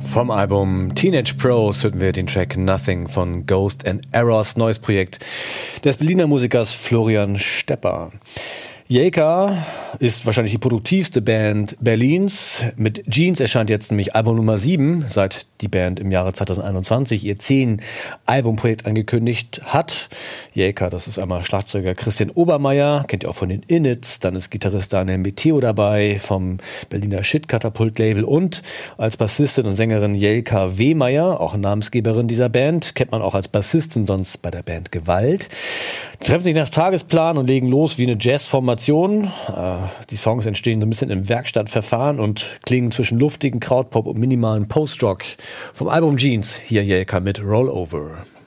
Vom Album Teenage Pros hörten wir den Track Nothing von Ghost and Errors, neues Projekt des Berliner Musikers Florian Stepper. Jayca ist wahrscheinlich die produktivste Band Berlins. Mit Jeans erscheint jetzt nämlich Album Nummer 7, seit die Band im Jahre 2021 ihr 10-Album-Projekt angekündigt hat. Jayca, das ist einmal Schlagzeuger Christian Obermeier, kennt ihr auch von den Innits, dann ist Gitarrist Daniel Meteo dabei vom Berliner Shit-Katapult-Label und als Bassistin und Sängerin Jelka Wehmeier, auch Namensgeberin dieser Band, kennt man auch als Bassistin sonst bei der Band Gewalt. Die treffen sich nach Tagesplan und legen los wie eine Jazzformation. Die Songs entstehen so ein bisschen im Werkstattverfahren und klingen zwischen luftigen Krautpop und minimalen Post-Rock. Vom Album Jeans, hier Jayca mit Rollover.